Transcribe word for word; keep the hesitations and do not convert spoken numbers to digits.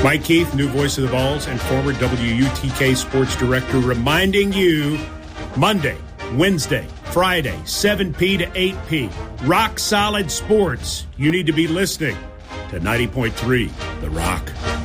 Mike Keith, new voice of the Vols and former W U T K sports director, reminding you Monday, Wednesday, Friday, seven p to eight p. Rock Solid Sports. You need to be listening to ninety point three The Rock.